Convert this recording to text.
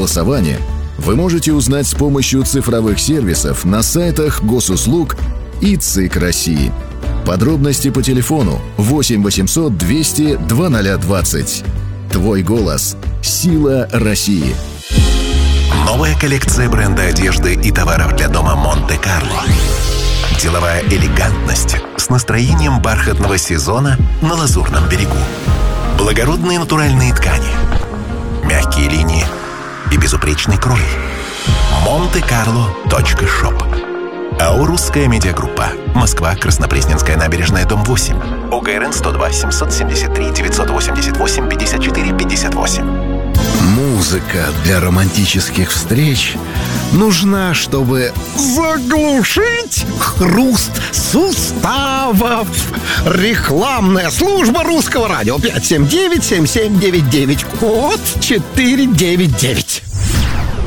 голосования вы можете узнать с помощью цифровых сервисов на сайтах Госуслуг и ЦИК России. Подробности по телефону 8 800 200 2020. Твой голос – сила России. Новая коллекция бренда одежды и товаров для дома Монте-Карло. Деловая элегантность с настроением бархатного сезона на Лазурном берегу. Благородные натуральные ткани, мягкие линии и безупречный крой. Monte-Carlo.shop. АО «Русская медиагруппа». Москва, Краснопресненская набережная, дом 8. ОГРН 102 773 988 54 58. Музыка для романтических встреч нужна, чтобы заглушить хруст суставов. Рекламная служба Русского радио 579-7799, код 499.